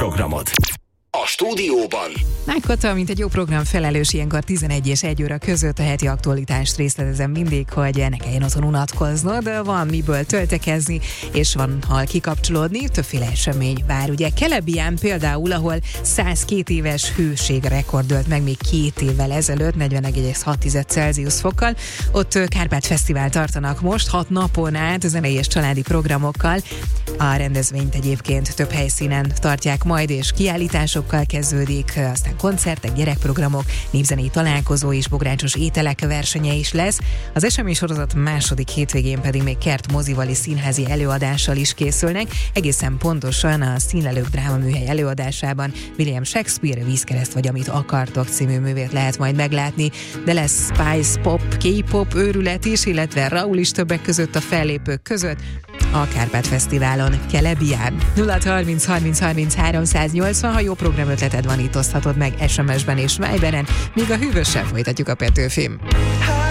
programot. A stúdióban Nájkota, mint egy jó program felelős, ilyenkor 11 és 1 óra között a heti aktualitást részletezem mindig, hogy ne kelljen otthon unatkoznod, van miből töltekezni, és van hal kikapcsolódni, többféle esemény vár. Ugye Kelebián például, ahol 102 éves hőségrekord dölt meg még 2 évvel ezelőtt, 40,6 Celsius fokkal, ott Kárpát Fesztivál tartanak most, 6 napon át zenei és családi programokkal. A rendezvényt egyébként több helyszínen tartják majd, és kiállításokkal kezdődik, aztán koncertek, gyerekprogramok, népzenei találkozó és bográcsos ételek versenye is lesz. Az esemény sorozat második hétvégén pedig még Kert mozival és színházi előadással is készülnek. Egészen pontosan a Színlelők drámaműhely előadásában William Shakespeare Vízkereszt vagy Amit akartok című művét lehet majd meglátni, de lesz Spice Pop, K-pop őrület is, illetve Raúl is többek között a fellépők között a Kárpát Fesztiválon, Kelebián. 0-30 30 30 380, ha jó programötleted van, itt oszthatod meg SMS-ben és Viberen, míg a hűvössel folytatjuk a Petőfim.